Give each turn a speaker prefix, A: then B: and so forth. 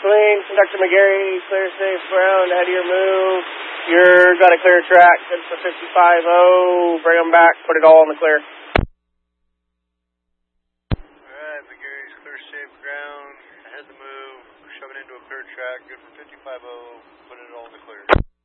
A: clean. Conductor McGarry, clear safe ground, ahead of your move. You're got a clear track, good for 55-0. Bring them back, put it all on the clear.
B: Alright, McGarry's clear safe ground, ahead of the move, shoving into a clear track, good for 55-0. Put it all in the clear.